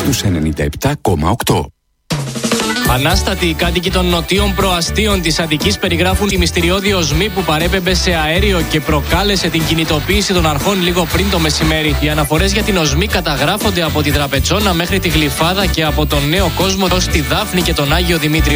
στους 97,8. Ανάστατοι κάτοικοι των νοτίων προαστίων της Αττικής περιγράφουν τη μυστηριώδη οσμή που παρέπεμπε σε αέριο και προκάλεσε την κινητοποίηση των αρχών λίγο πριν το μεσημέρι. Οι αναφορές για την οσμή καταγράφονται από τη Δραπετσόνα μέχρι τη Γλυφάδα και από τον Νέο Κόσμο ως τη Δάφνη και τον Άγιο Δημήτριο.